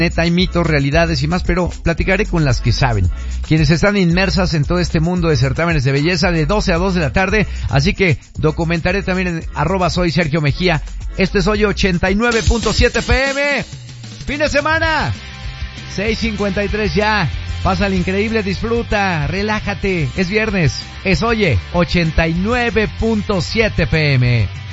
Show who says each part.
Speaker 1: Hay mitos, realidades y más, pero platicaré con las que saben, quienes están inmersas en todo este mundo de certámenes de belleza de 12 a 2 de la tarde, así que documentaré también en @soy Sergio Mejía. Esto es Oye 89.7 FM. Fin de semana, 6:53 ya. Pásale increíble, disfruta, relájate. Es viernes, es Oye 89.7 FM.